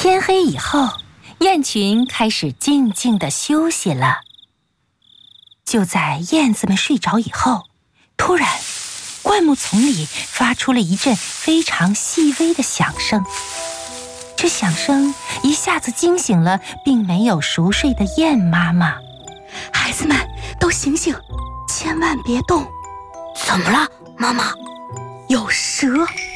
天黑以后，雁群开始静静地休息了。就在燕子们睡着以后，突然，灌木丛里发出了一阵非常细微的响声。这响声一下子惊醒了并没有熟睡的燕妈妈。 孩子们都醒醒，千万别动。 怎么了，妈妈？ 有蛇！